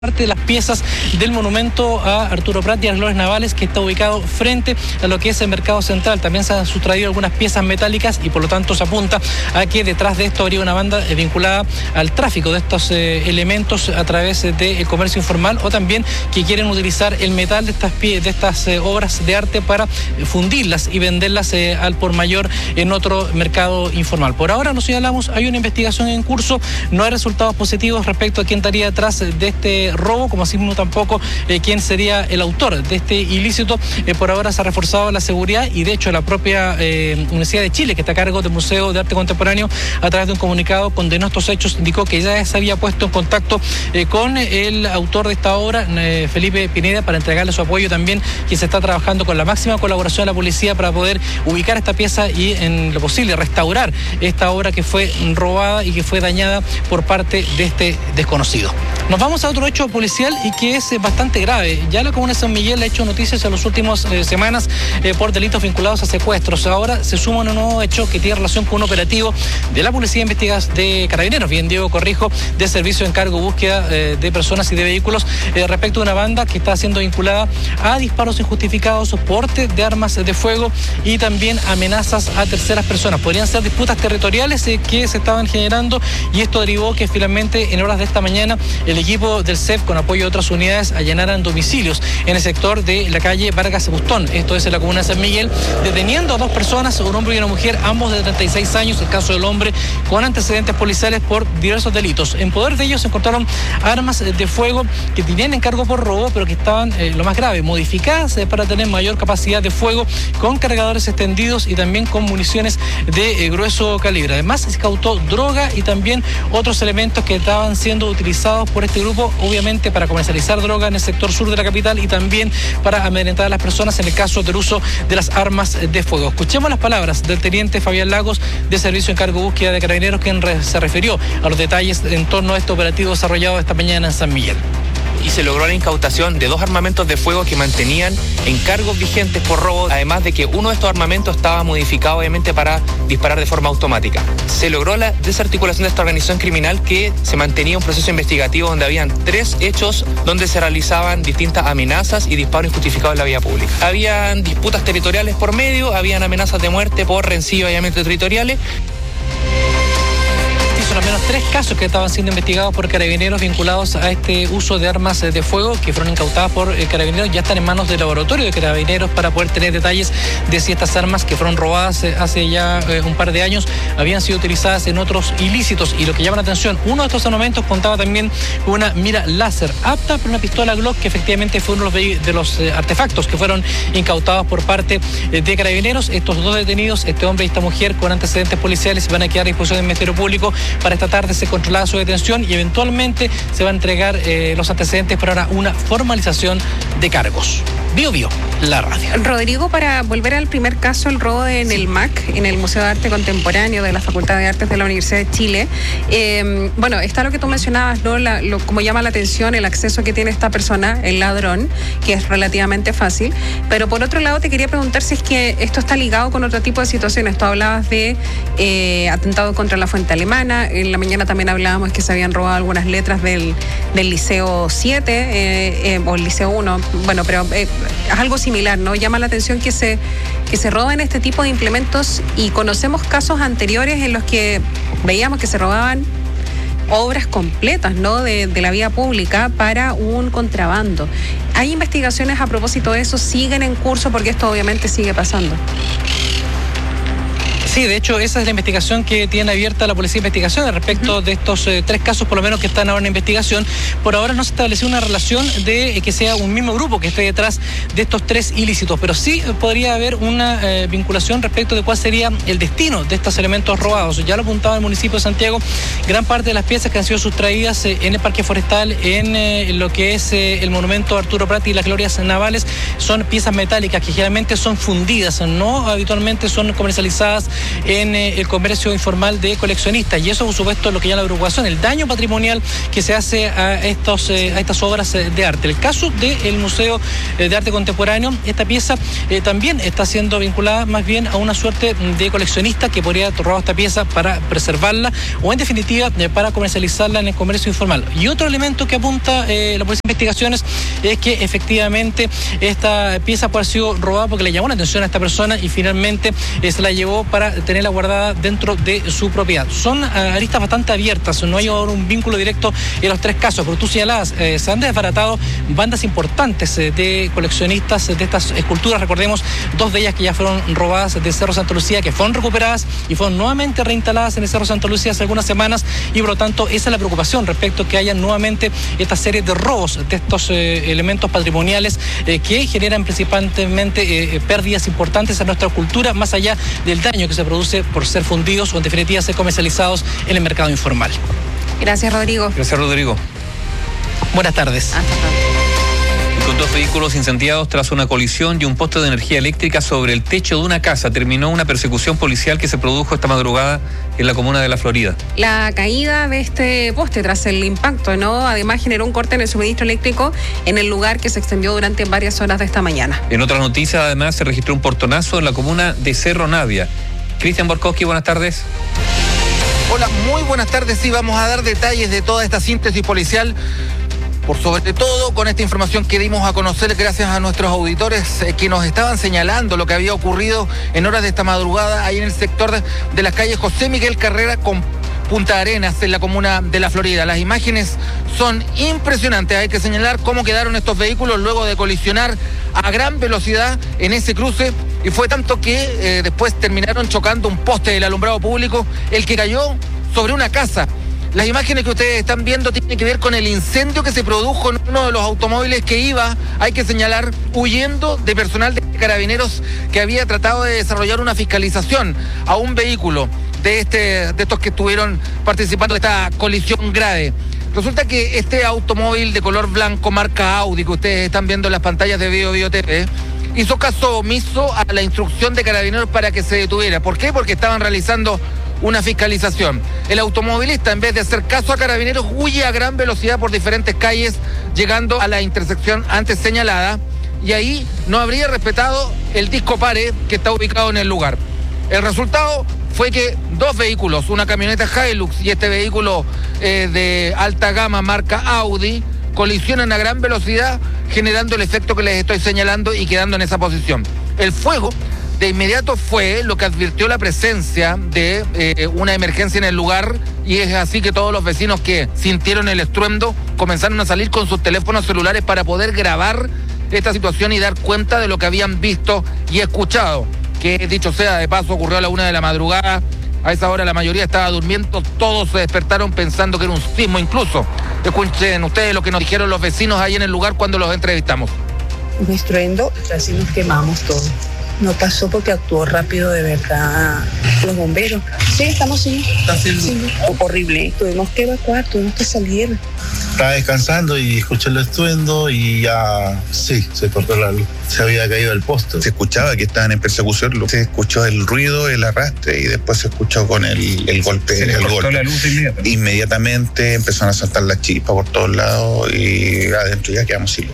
Parte de las piezas del monumento a Arturo Prat y a las glorias navales, que está ubicado frente a lo que es el mercado central. También se han sustraído algunas piezas metálicas y por lo tanto se apunta a que detrás de esto habría una banda vinculada al tráfico de estos elementos a través del comercio informal, o también que quieren utilizar el metal de estas obras de arte para fundirlas y venderlas al por mayor en otro mercado informal. Por ahora nos señalamos, hay una investigación en curso, no hay resultados positivos respecto a quién estaría detrás de este robo, como así mismo tampoco quién sería el autor de este ilícito. Por ahora se ha reforzado la seguridad y de hecho la propia Universidad de Chile, que está a cargo del Museo de Arte Contemporáneo, a través de un comunicado condenó estos hechos, indicó que ya se había puesto en contacto con el autor de esta obra, Felipe Pineda, para entregarle su apoyo también, que se está trabajando con la máxima colaboración de la policía para poder ubicar esta pieza y en lo posible restaurar esta obra que fue robada y que fue dañada por parte de este desconocido. Nos vamos a otro hecho policial y que es bastante grave. Ya la comuna de San Miguel ha hecho noticias en las últimas semanas por delitos vinculados a secuestros. Ahora se suma un nuevo hecho que tiene relación con un operativo de la Policía de Carabineros, bien Diego Corrijo, de servicio de encargo búsqueda de personas y de vehículos, respecto a una banda que está siendo vinculada a disparos injustificados, porte de armas de fuego y también amenazas a terceras personas. Podrían ser disputas territoriales que se estaban generando, y esto derivó que finalmente en horas de esta mañana el equipo del CEF, con apoyo de otras unidades, allanaran domicilios en el sector de la calle Vargas Bustón, esto es en la comuna de San Miguel, deteniendo a dos personas, un hombre y una mujer, ambos de 36 años, el caso del hombre con antecedentes policiales por diversos delitos. En poder de ellos se encontraron armas de fuego que tenían encargo por robo, pero que estaban, lo más grave, modificadas para tener mayor capacidad de fuego, con cargadores extendidos y también con municiones de grueso calibre. Además, se incautó droga y también otros elementos que estaban siendo utilizados por este grupo, obviamente para comercializar droga en el sector sur de la capital y también para amedrentar a las personas en el caso del uso de las armas de fuego. Escuchemos las palabras del teniente Fabián Lagos, de Servicio de Encargo Búsqueda de Carabineros, quien se refirió a los detalles en torno a este operativo desarrollado esta mañana en San Miguel. Y se logró la incautación de 2 armamentos de fuego que mantenían encargos vigentes por robo, además de que uno de estos armamentos estaba modificado obviamente para disparar de forma automática. Se logró la desarticulación de esta organización criminal, que se mantenía un proceso investigativo donde habían 3 hechos donde se realizaban distintas amenazas y disparos injustificados en la vía pública. Habían disputas territoriales por medio, habían amenazas de muerte por rencillos y allanaamientos territoriales. Son al menos 3 casos que estaban siendo investigados por Carabineros vinculados a este uso de armas de fuego, que fueron incautadas por Carabineros. Ya están en manos del laboratorio de Carabineros para poder tener detalles de si estas armas, que fueron robadas hace ya un par de años, habían sido utilizadas en otros ilícitos. Y lo que llama la atención, uno de estos armamentos contaba también con una mira láser apta para una pistola Glock, que efectivamente fue uno de los artefactos que fueron incautados por parte de Carabineros. Estos 2 detenidos, este hombre y esta mujer con antecedentes policiales, van a quedar a disposición del Ministerio Público para esta tarde se controlada su detención y eventualmente se va a entregar los antecedentes para una formalización de cargos. Bio, la radio. Rodrigo, para volver al primer caso, el robo en el MAC, en el Museo de Arte Contemporáneo de la Facultad de Artes de la Universidad de Chile. Bueno, está lo que tú mencionabas, ¿no? Como llama la atención el acceso que tiene esta persona, el ladrón, que es relativamente fácil. Pero por otro lado, te quería preguntar si es que esto está ligado con otro tipo de situaciones. Tú hablabas de atentado contra la Fuente Alemana. En la mañana también hablábamos que se habían robado algunas letras del Liceo 7 o el Liceo 1. Bueno, pero es algo similar, ¿no? Llama la atención que se roben este tipo de implementos, y conocemos casos anteriores en los que veíamos que se robaban obras completas, ¿no? de la vía pública para un contrabando. ¿Hay investigaciones a propósito de eso? ¿Siguen en curso? Porque esto obviamente sigue pasando. Sí, de hecho, esa es la investigación que tiene abierta la Policía de Investigaciones respecto de estos 3 casos, por lo menos, que están ahora en investigación. Por ahora no se estableció una relación de que sea un mismo grupo que esté detrás de estos 3 ilícitos, pero sí podría haber una vinculación respecto de cuál sería el destino de estos elementos robados. Ya lo apuntaba el municipio de Santiago, gran parte de las piezas que han sido sustraídas en el Parque Forestal, en lo que es el monumento a Arturo Prat y las glorias navales, son piezas metálicas que generalmente son fundidas, no habitualmente son comercializadas en el comercio informal de coleccionistas. Y eso, por supuesto, es lo que llama la preocupación, el daño patrimonial que se hace a estas obras de arte. El caso del Museo de Arte Contemporáneo, esta pieza también está siendo vinculada más bien a una suerte de coleccionista que podría haber robado esta pieza para preservarla o en definitiva para comercializarla en el comercio informal. Y otro elemento que apunta la Policía de Investigaciones es que efectivamente esta pieza puede haber sido robada porque le llamó la atención a esta persona y finalmente se la llevó para tenerla guardada dentro de su propiedad. Son aristas bastante abiertas, no hay ahora un vínculo directo en los tres casos, pero tú señalabas, se han desbaratado bandas importantes de coleccionistas de estas esculturas. Recordemos, dos de ellas que ya fueron robadas del Cerro Santa Lucía, que fueron recuperadas y fueron nuevamente reinstaladas en el Cerro Santa Lucía hace algunas semanas, y por lo tanto esa es la preocupación respecto a que haya nuevamente esta serie de robos de estos elementos patrimoniales que generan principalmente pérdidas importantes a nuestra cultura, más allá del daño que se produce por ser fundidos o en definitiva ser comercializados en el mercado informal. Gracias, Rodrigo. Gracias, Rodrigo. Buenas tardes. Hasta pronto. Con 2 vehículos incendiados tras una colisión y un poste de energía eléctrica sobre el techo de una casa, terminó una persecución policial que se produjo esta madrugada en la comuna de La Florida. La caída de este poste tras el impacto, ¿no? Además generó un corte en el suministro eléctrico en el lugar, que se extendió durante varias horas de esta mañana. En otras noticias, además, se registró un portonazo en la comuna de Cerro Navia. Cristian Borkowski, buenas tardes. Hola, muy buenas tardes. Sí, vamos a dar detalles de toda esta síntesis policial. Por sobre todo con esta información que dimos a conocer gracias a nuestros auditores que nos estaban señalando lo que había ocurrido en horas de esta madrugada ahí en el sector de las calles José Miguel Carrera con Punta Arenas, en la comuna de La Florida. Las imágenes son impresionantes. Hay que señalar cómo quedaron estos vehículos luego de colisionar a gran velocidad en ese cruce, y fue tanto que después terminaron chocando un poste del alumbrado público, el que cayó sobre una casa. Las imágenes que ustedes están viendo tienen que ver con el incendio que se produjo en uno de los automóviles que iba, hay que señalar, huyendo de personal de Carabineros que había tratado de desarrollar una fiscalización a un vehículo de estos que estuvieron participando de esta colisión grave. Resulta que este automóvil de color blanco marca Audi que ustedes están viendo en las pantallas de Bio TV hizo caso omiso a la instrucción de Carabineros para que se detuviera. ¿Por qué? Porque estaban realizando una fiscalización. El automovilista, en vez de hacer caso a Carabineros, huye a gran velocidad por diferentes calles, llegando a la intersección antes señalada, y ahí no habría respetado el disco pare que está ubicado en el lugar. El resultado fue que 2 vehículos, una camioneta Hilux y este vehículo de alta gama marca Audi, colisionan a gran velocidad, generando el efecto que les estoy señalando y quedando en esa posición. El fuego de inmediato fue lo que advirtió la presencia de una emergencia en el lugar, y es así que todos los vecinos que sintieron el estruendo comenzaron a salir con sus teléfonos celulares para poder grabar esta situación y dar cuenta de lo que habían visto y escuchado, que dicho sea de paso ocurrió a la 1 de la madrugada. A esa hora la mayoría estaba durmiendo, todos se despertaron pensando que era un sismo incluso. Escuchen ustedes lo que nos dijeron los vecinos ahí en el lugar cuando los entrevistamos. Un estruendo, casi nos quemamos todo. No pasó porque actuó rápido de verdad los bomberos. Sí, estamos sí. Sí. Horrible. Tuvimos que evacuar, tuvimos que salir. Estaba descansando y escuché el estruendo y ya, sí, se cortó la luz. Se había caído el poste. Se escuchaba que estaban en persecución. Se escuchó el ruido, el arrastre y después se escuchó con el golpe. Se le cortó la luz inmediatamente. Inmediatamente empezaron a saltar las chispas por todos lados y adentro ya quedamos sin luz.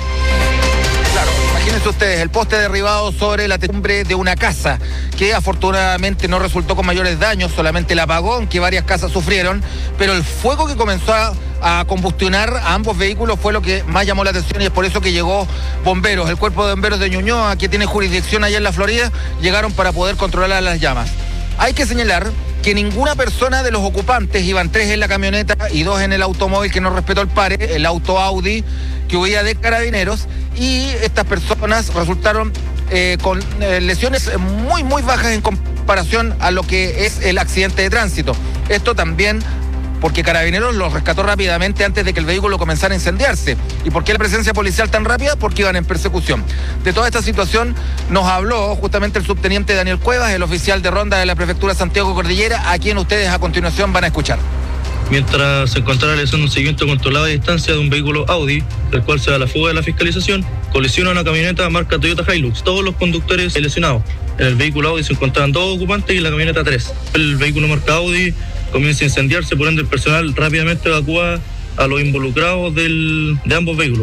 Imagínense ustedes, el poste derribado sobre la techumbre de una casa, que afortunadamente no resultó con mayores daños, solamente el apagón que varias casas sufrieron, pero el fuego que comenzó a combustionar a ambos vehículos fue lo que más llamó la atención, y es por eso que llegó bomberos. El cuerpo de bomberos de Ñuñoa, que tiene jurisdicción allá en La Florida, llegaron para poder controlar las llamas. Hay que señalar que ninguna persona de los ocupantes, iban 3 en la camioneta y 2 en el automóvil que no respetó el pare, el auto Audi que huía de Carabineros, y estas personas resultaron con lesiones muy bajas en comparación a lo que es el accidente de tránsito. Esto también porque Carabineros los rescató rápidamente antes de que el vehículo comenzara a incendiarse. ¿Y por qué la presencia policial tan rápida? Porque iban en persecución. De toda esta situación nos habló justamente el subteniente Daniel Cuevas, el oficial de ronda de la Prefectura Santiago Cordillera, a quien ustedes a continuación van a escuchar. mientras se encontraba realizando un seguimiento controlado a distancia de un vehículo Audi, del cual se da la fuga de la fiscalización, colisiona una camioneta marca Toyota Hilux. Todos los conductores lesionados. En el vehículo Audi se encontraban 2 ocupantes y en la camioneta 3. El vehículo marca Audi comienza a incendiarse, por ende el personal rápidamente evacúa a los involucrados de ambos vehículos.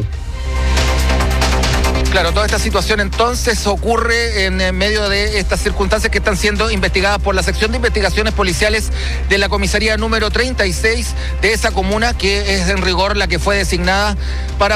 Claro, toda esta situación entonces ocurre en medio de estas circunstancias que están siendo investigadas por la sección de investigaciones policiales de la comisaría número 36 de esa comuna, que es en rigor la que fue designada para